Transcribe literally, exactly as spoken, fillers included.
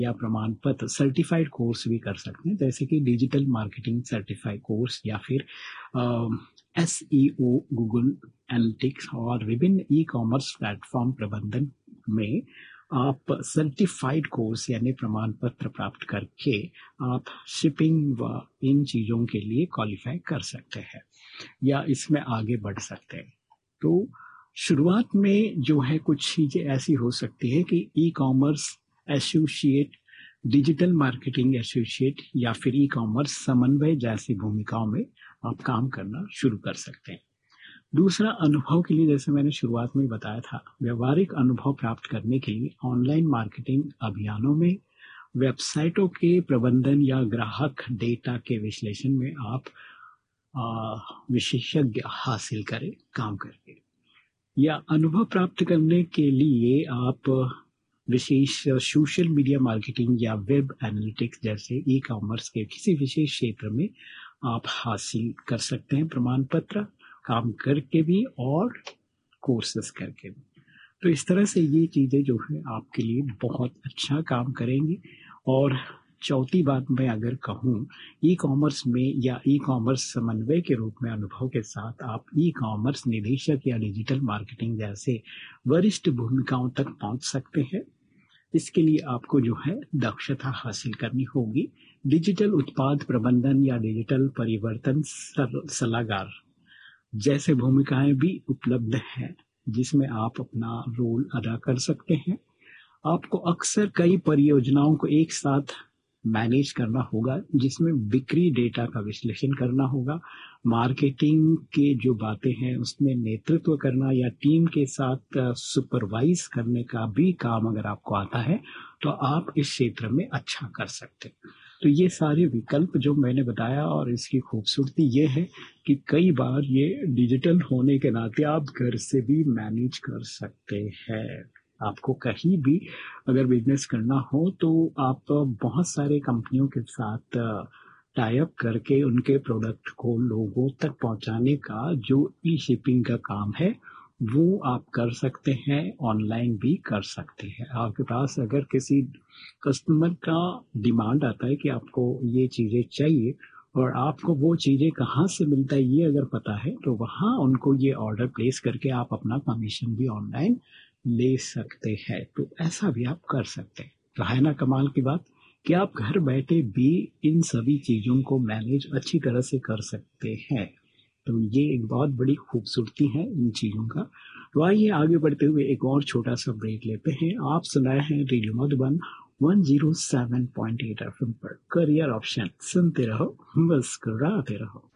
या प्रमाण पत्र सर्टिफाइड कोर्स भी कर सकते हैं, जैसे कि डिजिटल मार्केटिंग सर्टिफाइड कोर्स या फिर एस ई ओ, गूगल एनालिटिक्स और विभिन्न ई कॉमर्स प्लेटफॉर्म प्रबंधन में आप सर्टिफाइड कोर्स यानी प्रमाण पत्र प्राप्त करके आप शिपिंग व इन चीज़ों के लिए क्वालिफाई कर सकते हैं या इसमें आगे बढ़ सकते हैं। तो शुरुआत में जो है कुछ चीज़ें ऐसी हो सकती है कि e commerce associate, digital marketing associate या फिर ई कॉमर्स समन्वय जैसी भूमिकाओं में आप काम करना शुरू कर सकते हैं। दूसरा, अनुभव के लिए जैसे मैंने शुरुआत में बताया था, व्यवहारिक अनुभव प्राप्त करने के लिए ऑनलाइन मार्केटिंग अभियानों में, वेबसाइटों के प्रबंधन या ग्राहक डेटा के विश्लेषण में आप विशेषज्ञ हासिल करें काम करके। या अनुभव प्राप्त करने के लिए आप विशेष सोशल मीडिया मार्केटिंग या वेब एनालिटिक्स जैसे ई कॉमर्स के किसी विशेष क्षेत्र में आप हासिल कर सकते हैं प्रमाण पत्र, काम करके भी और कोर्सेस करके भी। तो इस तरह से ये चीज़ें जो है आपके लिए बहुत अच्छा काम करेंगी। और चौथी बात मैं अगर कहूँ, ई कॉमर्स में या ई कॉमर्स समन्वय के रूप में अनुभव के साथ आप ई कॉमर्स निदेशक या डिजिटल मार्केटिंग जैसे वरिष्ठ भूमिकाओं तक पहुंच सकते हैं। इसके लिए आपको जो है दक्षता हासिल करनी होगी। डिजिटल उत्पाद प्रबंधन या डिजिटल परिवर्तन सलाहकार जैसे भूमिकाएं भी उपलब्ध हैं, जिसमें आप अपना रोल अदा कर सकते हैं। आपको अक्सर कई परियोजनाओं को एक साथ मैनेज करना होगा, जिसमें बिक्री डेटा का विश्लेषण करना होगा, मार्केटिंग के जो बातें हैं उसमें नेतृत्व करना या टीम के साथ सुपरवाइज करने का भी काम अगर आपको आता है तो आप इस क्षेत्र में अच्छा कर सकते हैं। तो ये सारे विकल्प जो मैंने बताया, और इसकी खूबसूरती ये है कि कई बार ये डिजिटल होने के नाते आप घर से भी मैनेज कर सकते हैं। आपको कहीं भी अगर बिजनेस करना हो तो आप बहुत सारे कंपनियों के साथ टाई अप करके उनके प्रोडक्ट को लोगों तक पहुंचाने का जो ई शिपिंग का काम है वो आप कर सकते हैं, ऑनलाइन भी कर सकते हैं। आपके पास अगर किसी कस्टमर का डिमांड आता है कि आपको ये चीज़ें चाहिए और आपको वो चीज़ें कहाँ से मिलता है ये अगर पता है, तो वहाँ उनको ये ऑर्डर प्लेस करके आप अपना कमीशन भी ऑनलाइन ले सकते हैं। तो ऐसा भी आप कर सकते हैं। तो है ना कमाल की बात कि आप घर बैठे भी इन सभी चीज़ों को मैनेज अच्छी तरह से कर सकते हैं। तो ये एक बहुत बड़ी खूबसूरती है इन चीज़ों का। तो आइए आगे बढ़ते हुए एक और छोटा सा ब्रेक लेते हैं। आप सुनाए हैं radio Madhuban one zero seven point eight F M पर करियर ऑप्शन। सुनते रहो, मुस्कुराते रहो।